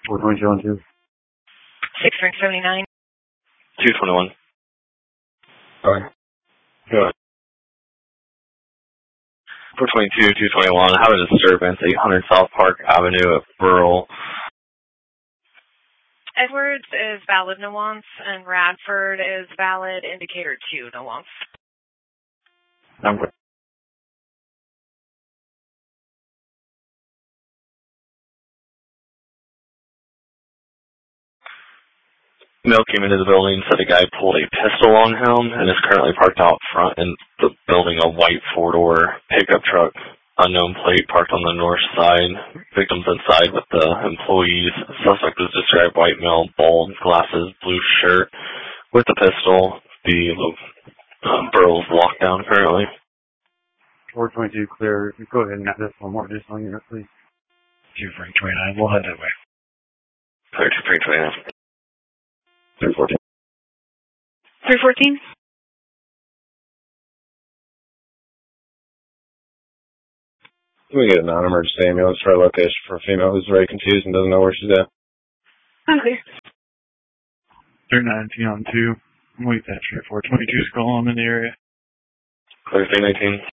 422 on 2. 679. 221. Sorry. Good. 422, 221, have a disturbance, 800 South Park Avenue at Burrell. Edwards is valid nuance, and Radford is valid indicator 2 nuance. I'm good. Male came into the building, said a guy pulled a pistol on him and is currently parked out front in the building, a white four-door pickup truck, unknown plate, parked on the north side. Victims inside with the employees. Suspect was described white male, bald, glasses, blue shirt, with the pistol. The Burrell's locked down currently. 422 clear. Go ahead and add this one more additional unit, please. 2-29, we'll head that way. Clear to 329. 314. 314? We get a non-emergency ambulance for our location for a female who's very confused and doesn't know where she's at. I'm clear. 319 on 2. I'm with that shit. 422's calling in the area. Clear 319.